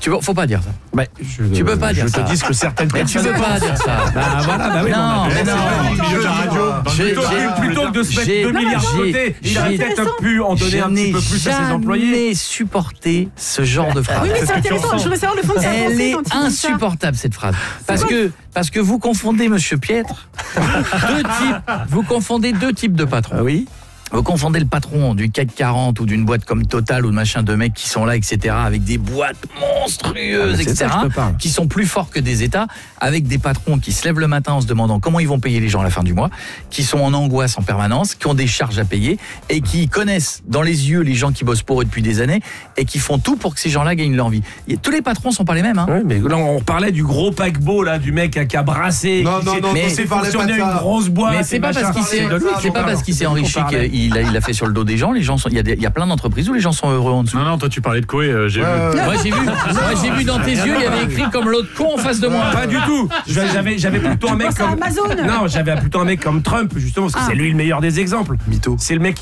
Faut pas dire ça. Tu peux pas dire ça. Je te dis ce que certaines personnes. Tu peux pas dire ça. Oui, non. Plutôt que de se mettre 2 milliards de côté, il aurait peut-être pu en donner un petit peu plus à ses employés. Je n'ai supporté ce genre de phrase. Oui, mais c'est intéressant, je voudrais savoir le fond de sa pensée. Elle est quand il dit ça. insupportable cette phrase. Parce que vous confondez, monsieur Pietre, vous confondez deux types de patrons. Oui. Vous confondez le patron du CAC 40 ou d'une boîte comme Total ou de machin, de mecs qui sont là, etc., avec des boîtes monstrueuses, etc., qui sont plus forts que des États, avec des patrons qui se lèvent le matin en se demandant comment ils vont payer les gens à la fin du mois, qui sont en angoisse en permanence, qui ont des charges à payer et qui connaissent dans les yeux les gens qui bossent pour eux depuis des années et qui font tout pour que ces gens-là gagnent leur vie. Tous les patrons sont pas les mêmes. Hein. Oui, mais là, on parlait du gros paquebot là, du mec qui a brassé, non, c'est fonctionné une grosse boîte. Mais c'est pas parce qu'il s'est enrichi qu'il a fait sur le dos des gens. Les gens sont, il y a plein d'entreprises où les gens sont heureux en dessous. Non, toi tu parlais de Coé, j'ai vu. Moi j'ai vu dans tes yeux, il y avait écrit comme l'autre con en face de moi. Pas du tout. J'avais plutôt un mec comme Amazon. Non, j'avais plutôt un mec comme Trump justement parce que c'est lui le meilleur des exemples. Mytho. C'est le mec